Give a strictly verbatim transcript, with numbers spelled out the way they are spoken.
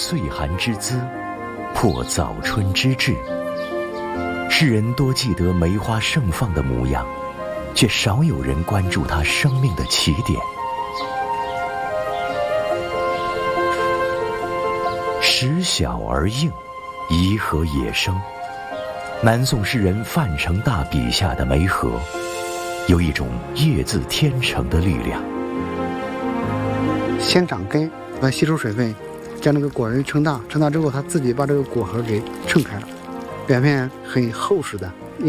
岁寒之姿，破早春之至。世人多记得梅花盛放的模样，却少有人关注它生命的起点。时小而硬，颐和野生。南宋诗人范成大笔下的梅河，有一种叶自天成的力量。 先长根，来吸收水分，将这个果仁撑大，撑大之后，它自己把这个果核给撑开了，表面很厚实的。